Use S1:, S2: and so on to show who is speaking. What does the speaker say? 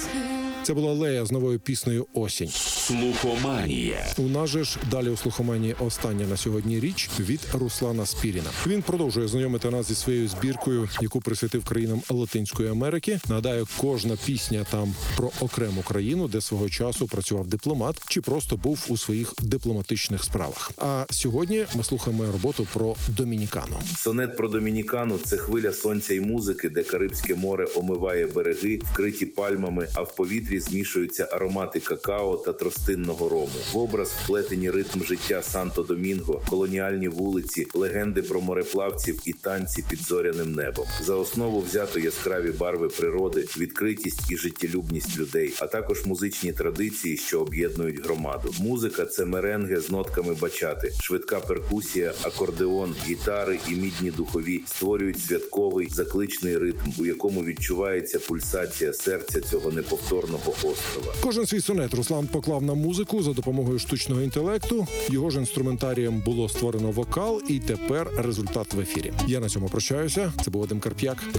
S1: Це була Лея з новою піснею «Осінь».
S2: Слухоманія.
S1: У нас же ж далі у слухоманії остання на сьогодні річ від Руслана Спіріна. Він продовжує знайомити нас зі своєю збіркою, яку присвятив країнам Латинської Америки. Нагадаю, кожна пісня там про окрему країну, де свого часу працював дипломат чи просто був у своїх дипломатичних справах. А сьогодні ми слухаємо роботу про Домінікану.
S3: Сонет про Домінікану – це хвиля сонця і музики, де Карибське море омиває береги, вкриті пальмами, а в повітрі змішуються аромати какао та тростинного рому. В образ вплетені ритм життя Санто-Домінго, колоніальні вулиці, легенди про мореплавців і танці під зоряним небом. За основу взято яскраві барви природи, відкритість і життєлюбність людей, а також музичні традиції, що об'єднують громаду. Музика – це меренге з нотками бачати, швидка перкусія, акордеон, гітари і мідні духові створюють святковий, закличний ритм, у якому відчувається пульсація серця цього неповторного острова.
S1: Кожен свій сонет Руслан поклав на музику за допомогою штучного інтелекту. Його ж інструментарієм було створено вокал, і тепер результат в ефірі. Я на цьому прощаюся. Це був Вадим Карп'як.